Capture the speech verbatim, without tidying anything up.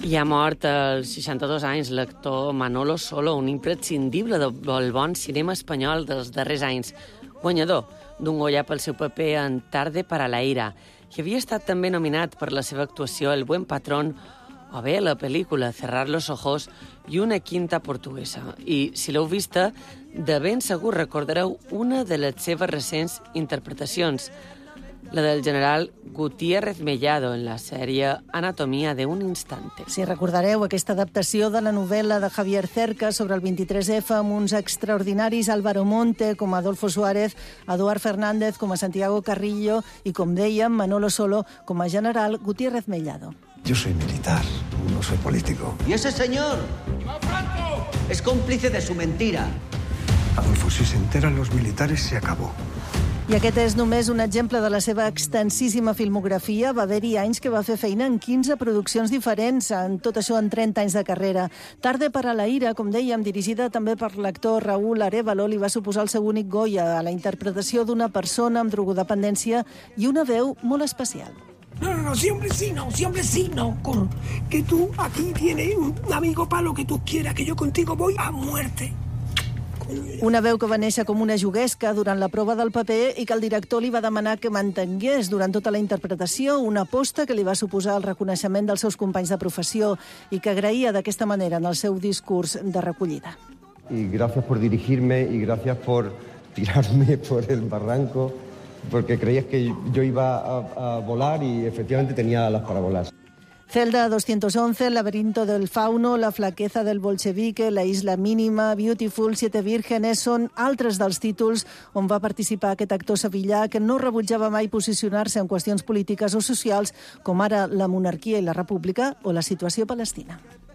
I ha mort als seixanta-dos anys l'actor Manolo Solo, un imprescindible del bon cinema espanyol dels darrers anys, guanyador d'un Goya pel seu paper en Tarde para la ira, que havia estat també nominat per la seva actuació El buen patrón o bé la pel·lícula Cerrar los ojos i una quinta portuguesa. I si l'heu vista, de ben segur recordareu una de les seves recents interpretacions, la del general Gutiérrez Mellado en la sèrie Anatomía de un instante. Si recordareu aquesta adaptació de la novel·la de Javier Cerca sobre el vint-i-tres efa amb uns extraordinaris Álvaro Monte com Adolfo Suárez, Eduard Fernández com a Santiago Carrillo i, com dèiem, Manolo Solo com a general Gutiérrez Mellado. Yo soy militar, no soy político. ¿Y ese señor? Es cómplice de su mentira. Adolfo, si se enteran los militares, se acabó. I aquest és només un exemple de la seva extensíssima filmografia. Va haver-hi anys que va fer feina en quinze produccions diferents, en tot això en trenta anys de carrera. Tarde para la ira, com dèiem, dirigida també per l'actor Raúl Arévalo, li va suposar el seu únic Goya a la interpretació d'una persona amb drogodependència i una veu molt especial. No, no, no, siempre sí, no, siempre sí, no, corro. Que tú aquí tienes un amigo para lo que tú quieras, que yo contigo voy a muerte. Una veu que va néixer com una juguesca durant la prova del paper i que el director li va demanar que mantingués durant tota la interpretació, una aposta que li va suposar el reconeixement dels seus companys de professió i que agraïa d'aquesta manera en el seu discurs de recollida. Y gracias por dirigirme y gracias por tirarme por el barranco, porque creías que yo iba a, a volar y efectivamente tenía alas para volar. Celda doscientos once, El laberinto del fauno, La flaqueza del bolchevique, La isla mínima, Beautiful, Siete vírgenes són altres dels títols on va participar aquest actor sevillà que no rebutjava mai posicionar-se en qüestions polítiques o socials com ara la monarquia i la república o la situació palestina.